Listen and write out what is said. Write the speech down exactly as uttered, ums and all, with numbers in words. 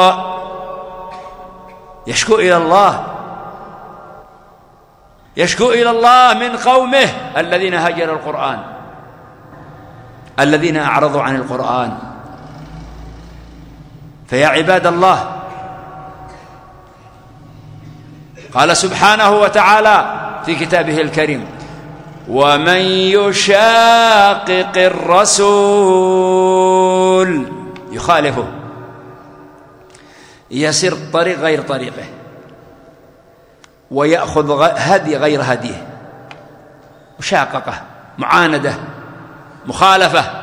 يشكو إلى الله يشكو إلى الله من قومه الذين هجروا القرآن، الذين أعرضوا عن القرآن. فيا عباد الله، قال سبحانه وتعالى في كتابه الكريم: ومن يشاقق الرسول يخالفه، يسير طريق غير طريقه، ويأخذ هدي غير هديه، مشاققة، معاندة، مخالفة.